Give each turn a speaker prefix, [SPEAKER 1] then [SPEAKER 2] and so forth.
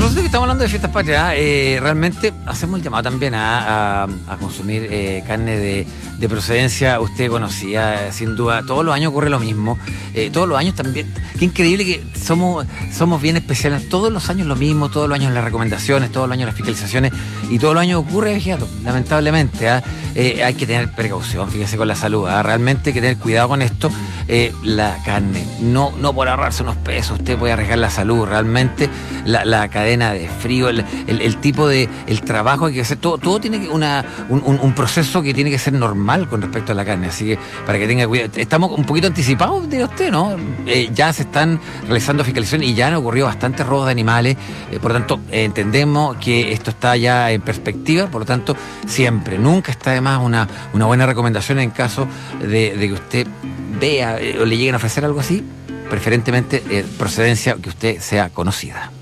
[SPEAKER 1] propósito que estamos hablando de fiestas patrias, realmente hacemos el llamado también a consumir carne de procedencia. Usted conocía, sin duda, todos los años ocurre lo mismo. Todos los años también. Qué increíble que somos bien especiales. Todos los años lo mismo, todos los años las recomendaciones, todos los años las fiscalizaciones y todos los años ocurre vegeato, lamentablemente. Hay que tener precaución, fíjese, con la salud. Realmente hay que tener cuidado con esto. La carne, no por ahorrarse unos pesos, usted puede arriesgar la salud. Realmente la cadena de frío, el tipo de el trabajo hay que hacer, todo tiene que un proceso que tiene que ser normal con respecto a la carne, así que para que tenga cuidado. Estamos un poquito anticipados de usted, ¿no? Ya se están realizando fiscalizaciones y ya han ocurrido bastantes robos de animales, por lo tanto entendemos que esto está ya en perspectiva, por lo tanto siempre, nunca está de más una buena recomendación en caso de que usted vea o le lleguen a ofrecer algo así, preferentemente procedencia que usted sea conocida.